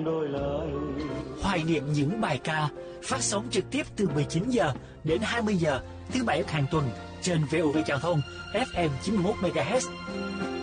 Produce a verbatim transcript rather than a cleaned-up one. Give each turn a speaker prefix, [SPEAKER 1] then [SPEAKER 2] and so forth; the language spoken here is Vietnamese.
[SPEAKER 1] đổi lại.
[SPEAKER 2] Hoài niệm những bài ca phát sóng trực tiếp từ mười chín giờ đến hai mươi giờ thứ bảy hàng tuần trên vê o vê Chào Thông ép em chín mươi mốt mê ga héc.